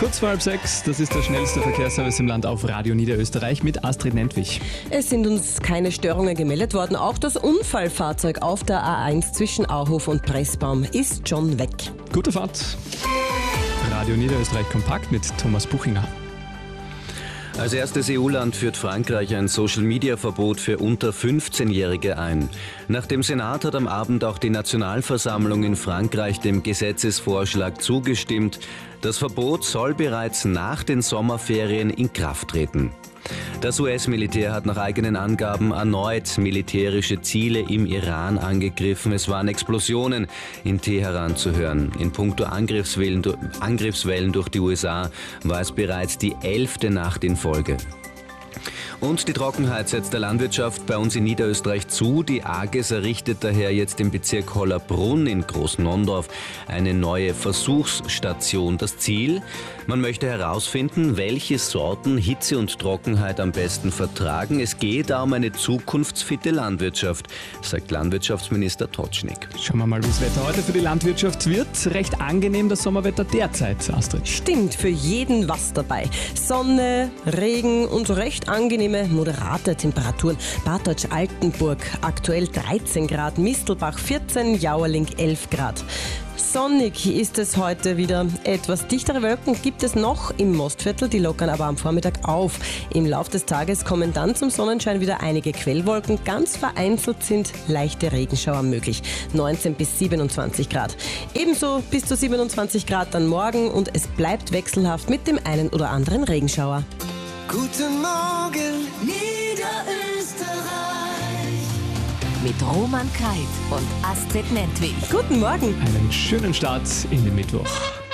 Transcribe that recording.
Kurz vor 5:30, das ist der schnellste Verkehrsservice im Land auf Radio Niederösterreich mit Astrid Nentwich. Es sind uns keine Störungen gemeldet worden. Auch das Unfallfahrzeug auf der A1 zwischen Auhof und Pressbaum ist schon weg. Gute Fahrt. Radio Niederösterreich kompakt mit Thomas Buchinger. Als erstes EU-Land führt Frankreich ein Social-Media-Verbot für unter 15-Jährige ein. Nach dem Senat hat am Abend auch die Nationalversammlung in Frankreich dem Gesetzesvorschlag zugestimmt. Das Verbot soll bereits nach den Sommerferien in Kraft treten. Das US-Militär hat nach eigenen Angaben erneut militärische Ziele im Iran angegriffen. Es waren Explosionen in Teheran zu hören. In puncto Angriffswellen durch die USA war es bereits die 11. Nacht in Folge. Und die Trockenheit setzt der Landwirtschaft bei uns in Niederösterreich zu. Die AGES errichtet daher jetzt im Bezirk Hollerbrunn in Großnondorf eine neue Versuchsstation. Das Ziel? Man möchte herausfinden, welche Sorten Hitze und Trockenheit am besten vertragen. Es geht da um eine zukunftsfitte Landwirtschaft, sagt Landwirtschaftsminister Totschnig. Schauen wir mal, wie das Wetter heute für die Landwirtschaft wird. Recht angenehm das Sommerwetter derzeit, Astrid. Stimmt, für jeden was dabei. Sonne, Regen und recht angenehme, moderate Temperaturen. Bad Deutsch-Altenburg aktuell 13 Grad, Mistelbach 14, Jauerling 11 Grad. Sonnig ist es heute wieder. Etwas dichtere Wolken gibt es noch im Mostviertel, die lockern aber am Vormittag auf. Im Laufe des Tages kommen dann zum Sonnenschein wieder einige Quellwolken. Ganz vereinzelt sind leichte Regenschauer möglich. 19 bis 27 Grad. Ebenso bis zu 27 Grad dann morgen und es bleibt wechselhaft mit dem einen oder anderen Regenschauer. Guten Morgen, Niederösterreich. Mit Roman Kait und Astrid Nentwich. Guten Morgen. Einen schönen Start in den Mittwoch.